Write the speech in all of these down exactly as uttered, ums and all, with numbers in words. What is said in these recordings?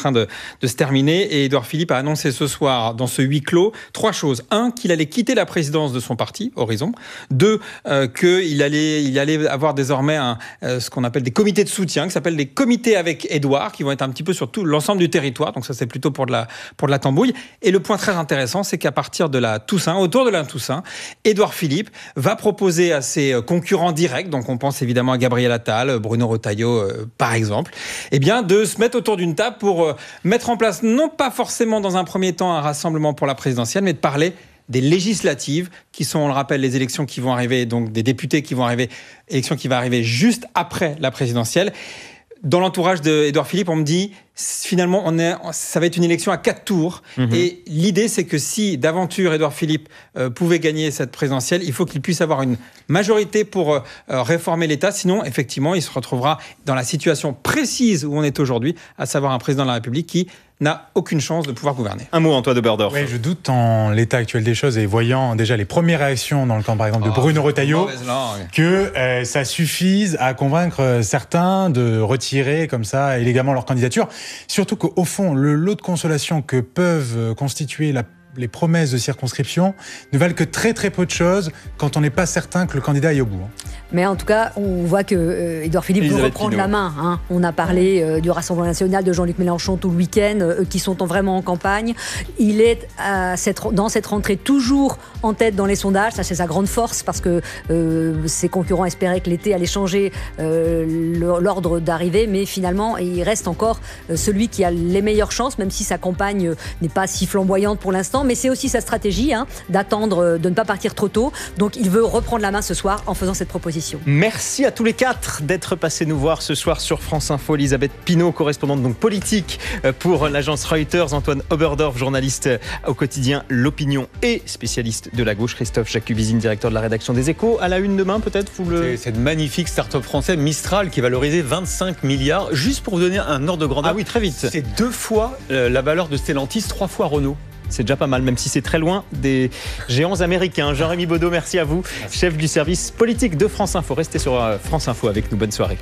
train de, de se terminer. Et Édouard Philippe a annoncé ce soir, dans ce huis clos, trois choses. Un, qu'il allait quitter la présidence de son parti, Horizon. Deux, euh, qu'il allait, il allait avoir désormais un, euh, ce qu'on appelle des comités de soutien, qui s'appellent des comités avec Édouard, qui vont être un petit peu sur tout l'ensemble du territoire. Donc ça, c'est plutôt pour de la, pour de la tambouille. Et le point très intéressant, c'est qu'à partir de la Toussaint, autour de la Toussaint, Édouard Philippe va proposer à ses concurrents directs, donc on pense évidemment à Gabriel Attal, Bruno Retailleau, euh, par exemple, eh bien, de se mettre autour d'une table pour euh, mettre en place, non pas forcément dans un premier temps un rassemblement pour la présidentielle, mais de parler des législatives, qui sont, on le rappelle, les élections qui vont arriver, donc des députés qui vont arriver, élections qui vont arriver juste après la présidentielle. Dans l'entourage d'Édouard Philippe, on me dit, finalement, on est, ça va être une élection à quatre tours. Mmh. Et l'idée, c'est que si, d'aventure, Édouard Philippe euh, pouvait gagner cette présidentielle, il faut qu'il puisse avoir une majorité pour euh, réformer l'État. Sinon, effectivement, il se retrouvera dans la situation précise où on est aujourd'hui, à savoir un président de la République qui n'a aucune chance de pouvoir gouverner. Un mot, Antoine Oberdorf. Oui, je doute en l'état actuel des choses et voyant déjà les premières réactions dans le camp, par exemple, de oh, Bruno Retailleau, que euh, ça suffise à convaincre certains de retirer comme ça élégamment leur candidature. Surtout qu'au fond, le lot de consolation que peuvent constituer la les promesses de circonscription ne valent que très très peu de choses quand on n'est pas certain que le candidat aille au bout. Mais en tout cas, on voit que euh, Édouard Philippe veut reprendre Pinault. la main. Hein. On a parlé euh, du Rassemblement national de Jean-Luc Mélenchon tout le week-end, euh, qui sont vraiment en campagne. Il est à cette, dans cette rentrée toujours en tête dans les sondages. Ça, c'est sa grande force parce que euh, ses concurrents espéraient que l'été allait changer euh, l'ordre d'arrivée, mais finalement, il reste encore euh, celui qui a les meilleures chances, même si sa campagne euh, n'est pas si flamboyante pour l'instant. Mais c'est aussi sa stratégie hein, d'attendre, de ne pas partir trop tôt. Donc il veut reprendre la main ce soir en faisant cette proposition. Merci à tous les quatre d'être passés nous voir ce soir sur France Info. Elisabeth Pinault, correspondante donc politique pour l'agence Reuters. Antoine Oberdorf, journaliste au quotidien L'Opinion et spécialiste de la gauche. Christophe Jacubizine, directeur de la rédaction des Échos. À la une demain peut-être vous le... C'est cette magnifique start-up français Mistral qui est valorisée vingt-cinq milliards. Juste pour vous donner un ordre de grandeur. Ah oui, très vite. C'est deux fois la valeur de Stellantis, trois fois Renault. C'est déjà pas mal, même si c'est très loin des géants américains. Jean-Rémy Baudot, merci à vous, merci. Chef du service politique de France Info. Restez sur France Info avec nous. Bonne soirée.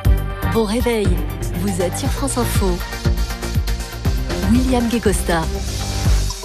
Bon réveil, vous êtes sur France Info. William Guécosta.